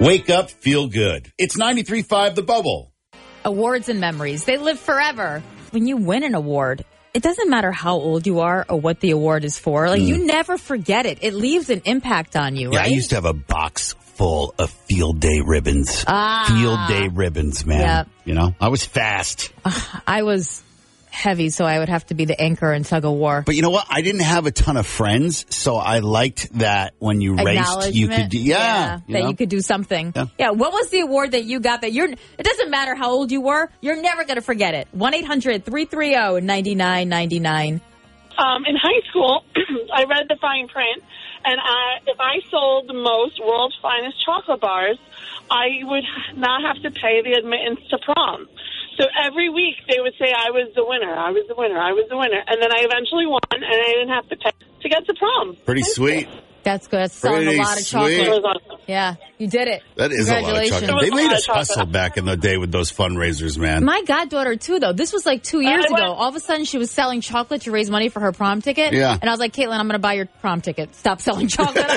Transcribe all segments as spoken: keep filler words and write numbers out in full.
Wake up, feel good. It's ninety-three point five The Bubble. Awards and memories, they live forever. When you win an award, it doesn't matter how old you are or what the award is for. Like, mm. you never forget it. It leaves an impact on you, yeah, right? I used to have a box full of field day ribbons. Ah. Field day ribbons, man. Yep. You know, I was fast. Uh, I was heavy, so I would have to be the anchor in tug of war. But you know what? I didn't have a ton of friends, so I liked that when you raced, you could do, yeah, yeah you that know? you could do something. Yeah. yeah. What was the award that you got that you're, it doesn't matter how old you were, you're never going to forget it. one eight hundred three three zero nine nine nine nine. Um, in high school, I read the fine print, and I, if I sold the most world's finest chocolate bars, I would not have to pay the admittance to prom. So every week they would say I was the winner, I was the winner, I was the winner. And then I eventually won, and I didn't have to pay to get to prom. Pretty sweet. That's good. That's selling Pretty a lot of chocolate. sweet. It was awesome. Yeah, you did it. That is a lot of Congratulations. chocolate. They made us chocolate. hustle back in the day with those fundraisers, man. My goddaughter, too, though. This was like two years I went- ago. All of a sudden, she was selling chocolate to raise money for her prom ticket. Yeah. And I was like, Caitlin, I'm going to buy your prom ticket. Stop selling chocolate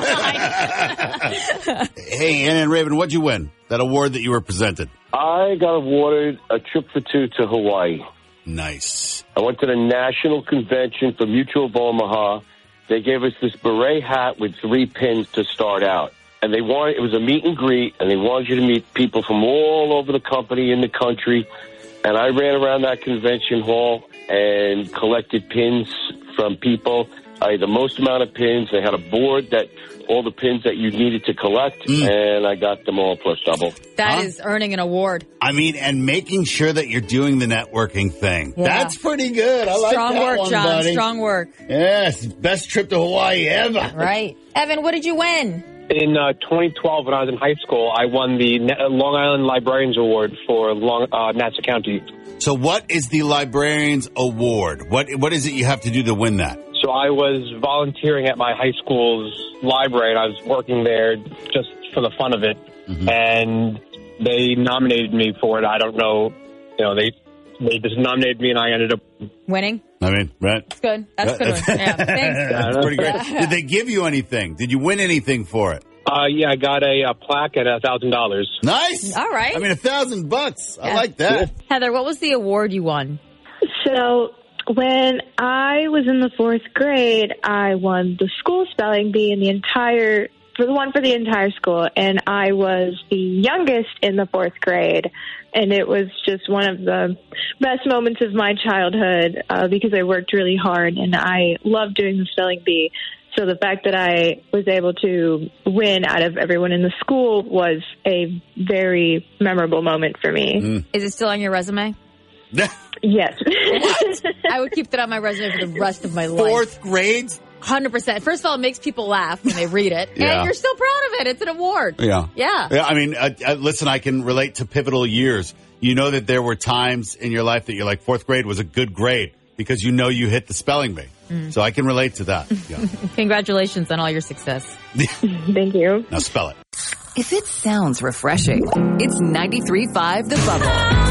online. Hey, Ann and Raven, what'd you win? That award that you were presented. I got awarded a trip for two to Hawaii. Nice. I went to the national convention for Mutual of Omaha. They gave us this beret hat with three pins to start out. And they wanted, it was a meet and greet, and they wanted you to meet people from all over the company in the country. And I ran around that convention hall and collected pins from people. I had the most amount of pins. They had a board that all the pins that you needed to collect, mm. and I got them all plus double. That huh? is earning an award. I mean, and making sure that you're doing the networking thing. Yeah. That's pretty good. I like Strong that work, one, John. buddy. Strong work. Yes, best trip to Hawaii ever. Right. Evan, what did you win? In uh, twenty twelve, when I was in high school, I won the Long Island Librarians Award for Long, uh, Nassau County. So what is the Librarians Award? What What is it you have to do to win that? So I was volunteering at my high school's library, and I was working there just for the fun of it. Mm-hmm. And they nominated me for it. I don't know. You know, they they just nominated me, and I ended up winning. I mean, right? That's good. That's good. One. Yeah, thanks. That's pretty great. Did they give you anything? Did you win anything for it? Uh, yeah, I got a, a plaque and a thousand dollars. Nice. All right. I mean, a thousand bucks. I yeah. like that. Heather, what was the award you won? So when I was in the fourth grade, I won the school spelling bee in the entire, for the one for the entire school, and I was the youngest in the fourth grade, and it was just one of the best moments of my childhood uh, because I worked really hard, and I loved doing the spelling bee. So the fact that I was able to win out of everyone in the school was a very memorable moment for me. Mm. Is it still on your resume? Yes. What? I would keep that on my resume for the rest of my life. Fourth grade? one hundred percent. First of all, it makes people laugh when they read it. Yeah. And you're still proud of it. It's an award. Yeah. Yeah. Yeah. I mean, uh, uh, listen, I can relate to pivotal years. You know that there were times in your life that you're like, fourth grade was a good grade because you know you hit the spelling bee. Mm. So I can relate to that. Yeah. Congratulations on all your success. Thank you. Now spell it. If it sounds refreshing, it's ninety-three point five The Bubble.